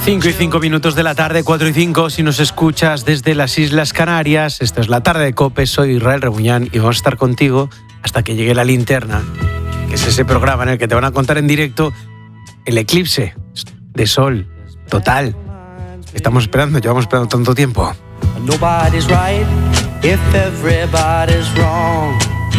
5 y 5 minutos de la tarde, 4 y 5, si nos escuchas desde las Islas Canarias. Esto es La Tarde de COPE, soy Israel Rebuñán y vamos a estar contigo hasta que llegue La Linterna, que es ese programa en el que te van a contar en directo el eclipse de sol total. Estamos esperando, llevamos esperando tanto tiempo. Nobody's right if everybody's wrong.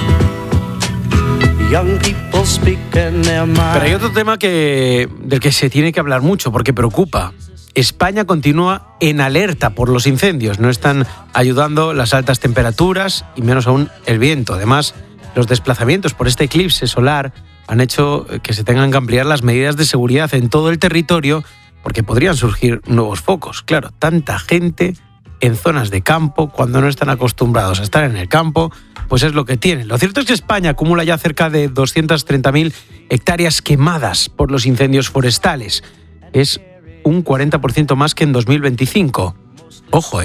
Young people speaking their mind. Pero hay otro tema del que se tiene que hablar mucho porque preocupa. España continúa en alerta por los incendios. No están ayudando las altas temperaturas y menos aún el viento. Además, los desplazamientos por este eclipse solar han hecho que se tengan que ampliar las medidas de seguridad en todo el territorio porque podrían surgir nuevos focos. Claro, tanta gente en zonas de campo, cuando no están acostumbrados a estar en el campo, pues es lo que tienen. Lo cierto es que España acumula ya cerca de 230.000 hectáreas quemadas por los incendios forestales. Es un 40% más que en 2025. Ojo,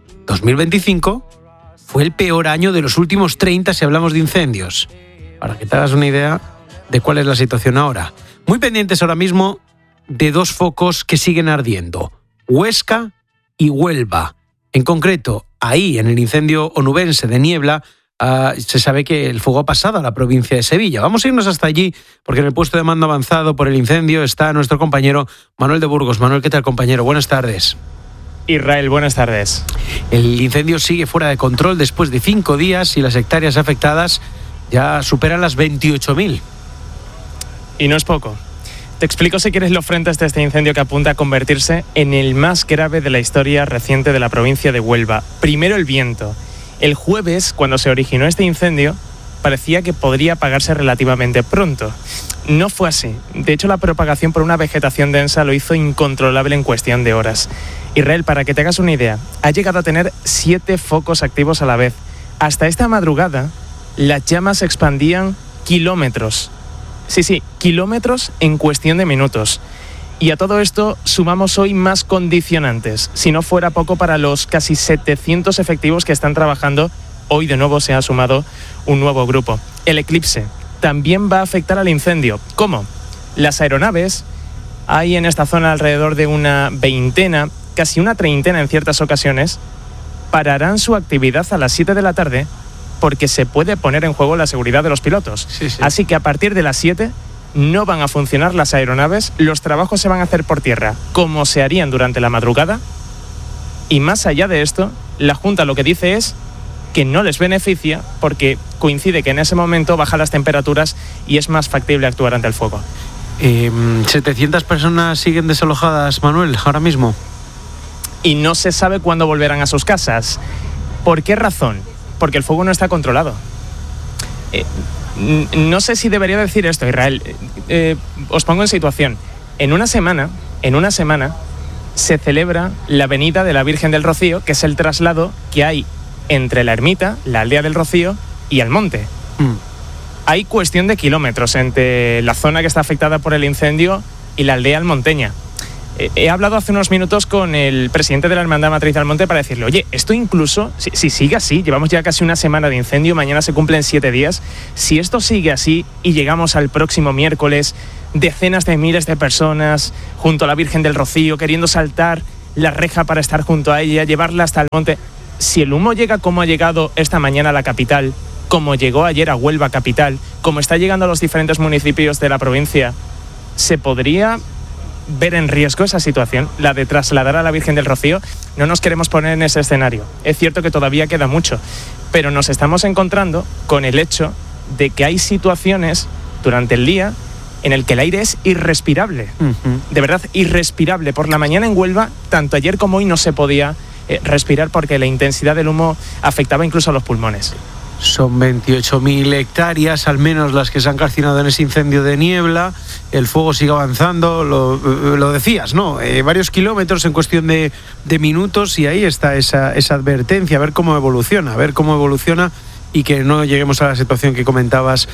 2025 fue el peor año de los últimos 30 si hablamos de incendios. Para que te hagas una idea de cuál es la situación ahora. Muy pendientes ahora mismo de dos focos que siguen ardiendo: Huesca y Huelva. En concreto, ahí, en el incendio onubense de Niebla, se sabe que el fuego ha pasado a la provincia de Sevilla. Vamos a irnos hasta allí, porque en el puesto de mando avanzado por el incendio está nuestro compañero Manuel de Burgos. Manuel, ¿qué tal, compañero? Buenas tardes. Israel, buenas tardes. El incendio sigue fuera de control después de 5 días y las hectáreas afectadas ya superan las 28.000. Y no es poco. Te explico, si quieres, los frentes de este incendio que apunta a convertirse en el más grave de la historia reciente de la provincia de Huelva. Primero, el viento. El jueves, cuando se originó este incendio, parecía que podría apagarse relativamente pronto. No fue así. De hecho, la propagación por una vegetación densa lo hizo incontrolable en cuestión de horas. Israel, para que te hagas una idea, ha llegado a tener 7 focos activos a la vez. Hasta esta madrugada, las llamas se expandían kilómetros. Sí, kilómetros en cuestión de minutos. Y a todo esto sumamos hoy más condicionantes. Si no fuera poco, para los casi 700 efectivos que están trabajando, hoy de nuevo se ha sumado un nuevo grupo. El eclipse también va a afectar al incendio. ¿Cómo? Las aeronaves, hay en esta zona alrededor de una veintena, casi una treintena en ciertas ocasiones, pararán su actividad a las 7 de la tarde porque se puede poner en juego la seguridad de los pilotos. Sí. Así que a partir de las 7 no van a funcionar las aeronaves, los trabajos se van a hacer por tierra, como se harían durante la madrugada. Y más allá de esto, la Junta lo que dice es que no les beneficia porque coincide que en ese momento bajan las temperaturas y es más factible actuar ante el fuego. 700 personas siguen desalojadas, Manuel, ahora mismo. Y no se sabe cuándo volverán a sus casas. ¿Por qué razón? Porque el fuego no está controlado. No sé si debería decir esto, Israel. Os pongo en situación. En una semana se celebra la venida de la Virgen del Rocío, que es el traslado que hay entre la ermita, la aldea del Rocío, y el monte. Hay cuestión de kilómetros entre la zona que está afectada por el incendio y la aldea almonteña. He hablado hace unos minutos con el presidente de la Hermandad Matriz del Monte para decirle: oye, esto incluso, si sigue así, llevamos ya casi una semana de incendio, mañana se cumplen 7 días, si esto sigue así y llegamos al próximo miércoles, decenas de miles de personas junto a la Virgen del Rocío, queriendo saltar la reja para estar junto a ella, llevarla hasta el monte, si el humo llega como ha llegado esta mañana a la capital, como llegó ayer a Huelva capital, como está llegando a los diferentes municipios de la provincia, se podría ver en riesgo esa situación, la de trasladar a la Virgen del Rocío. No nos queremos poner en ese escenario. Es cierto que todavía queda mucho, pero nos estamos encontrando con el hecho de que hay situaciones durante el día en el que el aire es irrespirable. De verdad, irrespirable. Por la mañana en Huelva, tanto ayer como hoy, no se podía respirar porque la intensidad del humo afectaba incluso a los pulmones. Son 28.000 hectáreas, al menos las que se han calcinado en ese incendio de Niebla. El fuego sigue avanzando, lo decías, ¿no? Varios kilómetros en cuestión de minutos, y ahí está esa advertencia, a ver cómo evoluciona y que no lleguemos a la situación que comentabas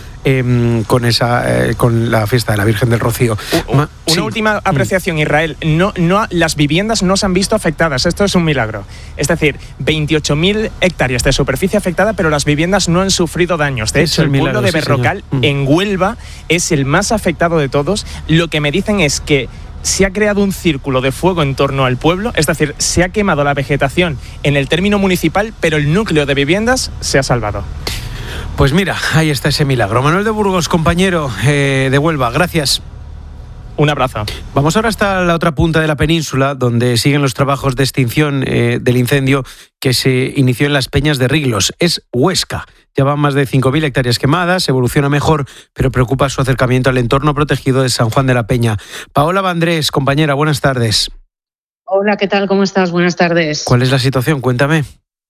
con la fiesta de la Virgen del Rocío. Una última apreciación, Israel. No, las viviendas no se han visto afectadas. Esto es un milagro. Es decir, 28.000 hectáreas de superficie afectada, pero las viviendas no han sufrido daños. De hecho, el pueblo de Berrocal, en Huelva, es el más afectado de todos. Lo que me dicen es que se ha creado un círculo de fuego en torno al pueblo, es decir, se ha quemado la vegetación en el término municipal, pero el núcleo de viviendas se ha salvado. Pues mira, ahí está ese milagro. Manuel de Burgos, compañero de Huelva, gracias. Un abrazo. Vamos ahora hasta la otra punta de la península, donde siguen los trabajos de extinción del incendio que se inició en las Peñas de Riglos. Es Huesca. Ya van más de 5.000 hectáreas quemadas, evoluciona mejor, pero preocupa su acercamiento al entorno protegido de San Juan de la Peña. Paola Vandrés, compañera, buenas tardes. Hola, ¿qué tal? ¿Cómo estás? Buenas tardes. ¿Cuál es la situación? Cuéntame.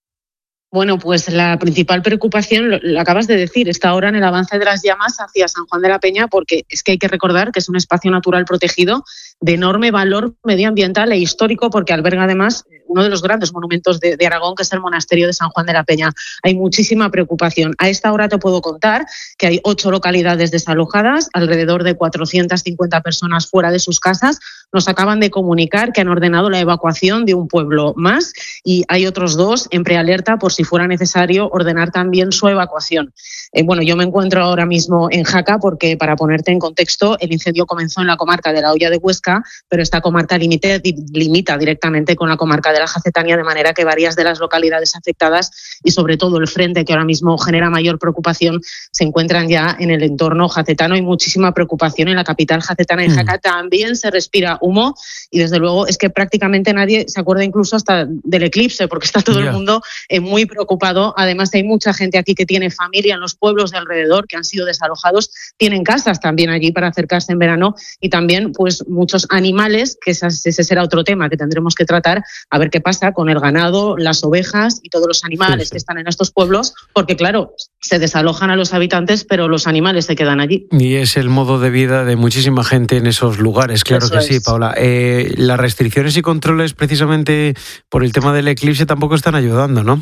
Bueno, pues la principal preocupación, lo acabas de decir, está ahora en el avance de las llamas hacia San Juan de la Peña, porque es que hay que recordar que es un espacio natural protegido de enorme valor medioambiental e histórico, porque alberga además uno de los grandes monumentos de Aragón, que es el monasterio de San Juan de la Peña. Hay muchísima preocupación. A esta hora te puedo contar que hay 8 localidades desalojadas, alrededor de 450 personas fuera de sus casas. Nos acaban de comunicar que han ordenado la evacuación de un pueblo más y hay otros 2 en prealerta por si fuera necesario ordenar también su evacuación. Bueno, yo me encuentro ahora mismo en Jaca porque, para ponerte en contexto, el incendio comenzó en la comarca de la Hoya de Huesca, pero esta comarca limita directamente con la comarca de la Jacetania, de manera que varias de las localidades afectadas y sobre todo el frente que ahora mismo genera mayor preocupación se encuentran ya en el entorno jacetano. Hay muchísima preocupación en la capital jacetana. En Jaca también se respira humo y desde luego es que prácticamente nadie se acuerda incluso hasta del eclipse, porque está todo el mundo muy preocupado. Además hay mucha gente aquí que tiene familia en los pueblos de alrededor que han sido desalojados, tienen casas también allí para acercarse en verano y también pues muchos animales, que ese será otro tema que tendremos que tratar, a ver qué pasa con el ganado, las ovejas y todos los animales que están en estos pueblos, porque claro, se desalojan a los habitantes, pero los animales se quedan allí. Y es el modo de vida de muchísima gente en esos lugares, claro. Eso que sí, Paula. Las restricciones y controles precisamente por el tema del eclipse tampoco están ayudando, ¿no?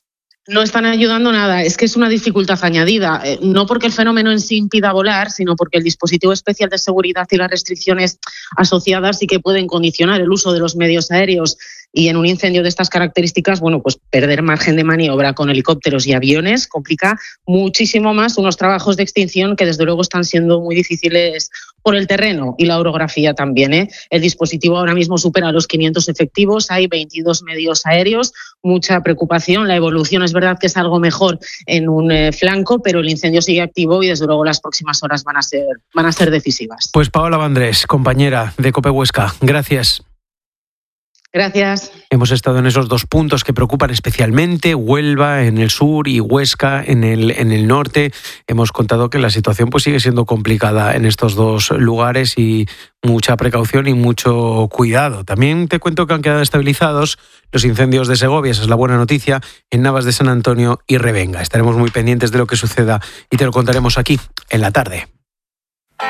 No están ayudando nada, es que es una dificultad añadida, no porque el fenómeno en sí impida volar, sino porque el dispositivo especial de seguridad y las restricciones asociadas sí que pueden condicionar el uso de los medios aéreos. Y en un incendio de estas características, bueno, pues perder margen de maniobra con helicópteros y aviones complica muchísimo más unos trabajos de extinción que desde luego están siendo muy difíciles por el terreno y la orografía también. El dispositivo ahora mismo supera los 500 efectivos, hay 22 medios aéreos, mucha preocupación. La evolución es verdad que es algo mejor en un flanco, pero el incendio sigue activo y desde luego las próximas horas van a ser decisivas. Pues Paola Vandrés, compañera de COPE Huesca, gracias. Gracias. Hemos estado en esos 2 puntos que preocupan especialmente, Huelva en el sur y Huesca en el norte. Hemos contado que la situación pues sigue siendo complicada en estos 2 lugares y mucha precaución y mucho cuidado. También te cuento que han quedado estabilizados los incendios de Segovia, esa es la buena noticia, en Navas de San Antonio y Revenga. Estaremos muy pendientes de lo que suceda y te lo contaremos aquí en la tarde.